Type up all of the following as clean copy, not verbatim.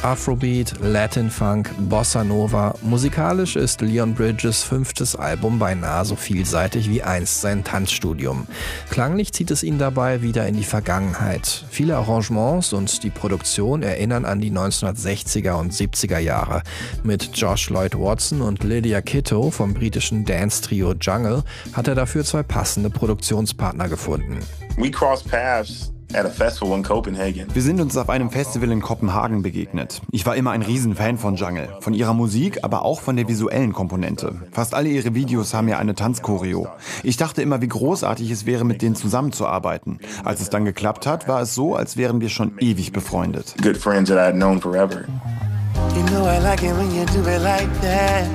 Afrobeat, Latin Funk, Bossa Nova. Musikalisch ist Leon Bridges 5. Album beinahe so vielseitig wie einst sein Tanzstudium. Klanglich zieht es ihn dabei wieder in die Vergangenheit. Viele Arrangements und die Produktion erinnern an die 1960er und 70er Jahre. Mit Josh Lloyd Watson und Lydia Kitto vom britischen Dance-Trio Jungle hat er dafür 2 passende Produktionspartner gefunden. We crossed paths at a festival in Copenhagen. Wir sind uns auf einem Festival in Kopenhagen begegnet. Ich war immer ein Riesenfan von Jungle. Von ihrer Musik, aber auch von der visuellen Komponente. Fast alle ihre Videos haben ja eine Tanzchoreo. Ich dachte immer, wie großartig es wäre, mit denen zusammenzuarbeiten. Als es dann geklappt hat, war es so, als wären wir schon ewig befreundet. Good friends that I had known forever. You know I like it when you do it like that.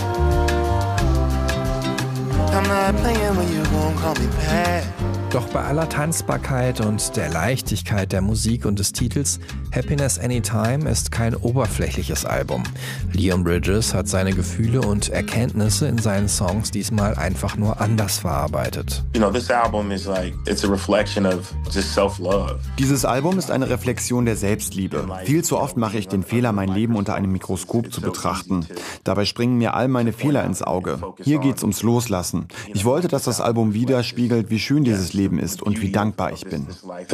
I'm not playing when you gon' call me Pat. Doch bei aller Tanzbarkeit und der Leichtigkeit der Musik und des Titels, Happiness Anytime ist kein oberflächliches Album. Leon Bridges hat seine Gefühle und Erkenntnisse in seinen Songs diesmal einfach nur anders verarbeitet. You know, this album is it's a reflection of just self-love. Dieses Album ist eine Reflexion der Selbstliebe. Viel zu oft mache ich den Fehler, mein Leben unter einem Mikroskop zu betrachten. Dabei springen mir all meine Fehler ins Auge. Hier geht's ums Loslassen. Ich wollte, dass das Album widerspiegelt, wie schön dieses Leben ist und wie dankbar ich bin.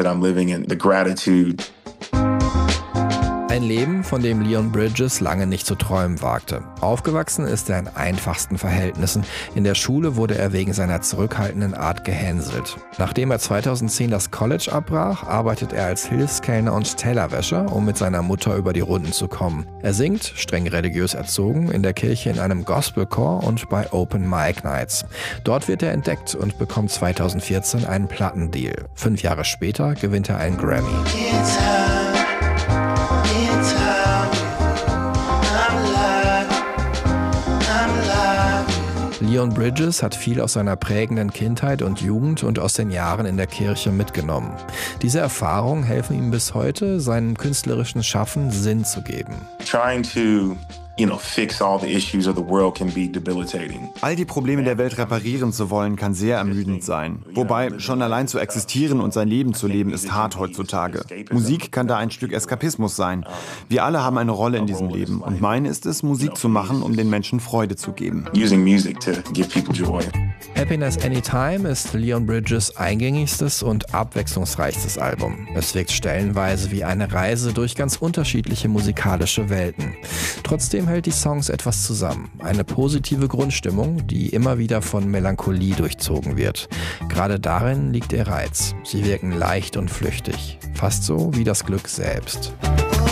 Ein Leben, von dem Leon Bridges lange nicht zu träumen wagte. Aufgewachsen ist er in einfachsten Verhältnissen. In der Schule wurde er wegen seiner zurückhaltenden Art gehänselt. Nachdem er 2010 das College abbrach, arbeitet er als Hilfskellner und Tellerwäscher, um mit seiner Mutter über die Runden zu kommen. Er singt, streng religiös erzogen, in der Kirche in einem Gospelchor und bei Open Mic Nights. Dort wird er entdeckt und bekommt 2014 einen Plattendeal. 5 Jahre später gewinnt er einen Grammy. Leon Bridges hat viel aus seiner prägenden Kindheit und Jugend und aus den Jahren in der Kirche mitgenommen. Diese Erfahrungen helfen ihm bis heute, seinem künstlerischen Schaffen Sinn zu geben. Trying to fix all the issues of the world can be debilitating. All die Probleme der Welt reparieren zu wollen, kann sehr ermüdend sein. Wobei, schon allein zu existieren und sein Leben zu leben, ist hart heutzutage. Musik kann da ein Stück Eskapismus sein. Wir alle haben eine Rolle in diesem Leben. Und meine ist es, Musik zu machen, um den Menschen Freude zu geben. Using music to give people joy. Happiness Anytime ist Leon Bridges eingängigstes und abwechslungsreichstes Album. Es wirkt stellenweise wie eine Reise durch ganz unterschiedliche musikalische Welten. Trotzdem hält die Songs etwas zusammen. Eine positive Grundstimmung, die immer wieder von Melancholie durchzogen wird. Gerade darin liegt ihr Reiz. Sie wirken leicht und flüchtig. Fast so wie das Glück selbst.